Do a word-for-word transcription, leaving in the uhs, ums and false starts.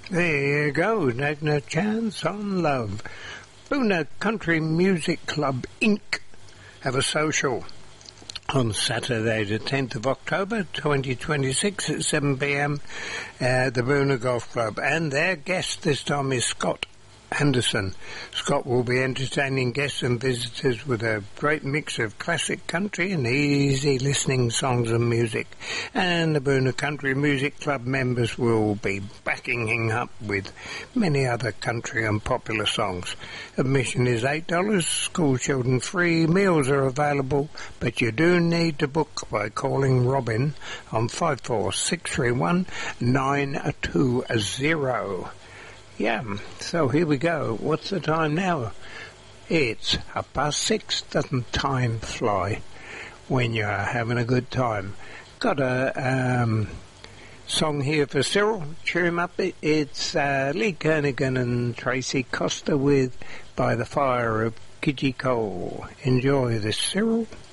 There you go, Nagna Chance on Love. Boonah Country Music Club Incorporated have a social on Saturday the tenth of October twenty twenty-six at seven p m at the Boonah Golf Club, and their guest this time is Scott Anderson. Scott will be entertaining guests and visitors with a great mix of classic country and easy listening songs and music, and the Boonah Country Music Club members will be backing him up with many other country and popular songs. Admission is eight dollars, school children free, meals are available, but you do need to book by calling Robin on five four six three one nine two zero. Yeah, so here we go. What's the time now? It's half past six. Doesn't time fly when you're having a good time? Got a um, song here for Cyril. Cheer him up. It's uh, Lee Kernaghan and Tracy Costa with By the Fire of Gidgee Cole. Enjoy this, Cyril.